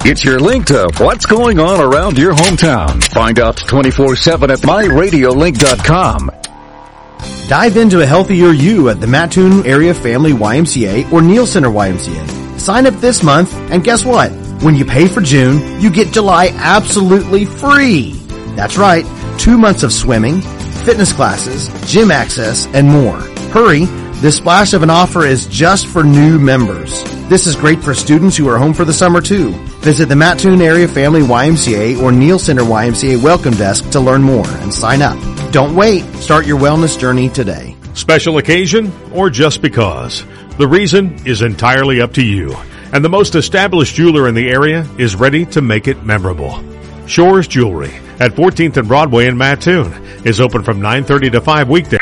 It's your link to what's going on around your hometown. Find out 24/7 at myradiolink.com. Dive into a healthier you at the Mattoon Area Family YMCA or Neal Center YMCA. Sign up this month, and guess what? When you pay for June, you get July absolutely free. That's right, 2 months of swimming, fitness classes, gym access, and more. Hurry, this splash of an offer is just for new members. This is great for students who are home for the summer too. Visit the Mattoon Area Family YMCA or Neal Center YMCA welcome desk to learn more and sign up. Don't wait. Start your wellness journey today. Special occasion or just because? The reason is entirely up to you. And the most established jeweler in the area is ready to make it memorable. Shores Jewelry at 14th and Broadway in Mattoon is open from 9:30 to 5 weekdays.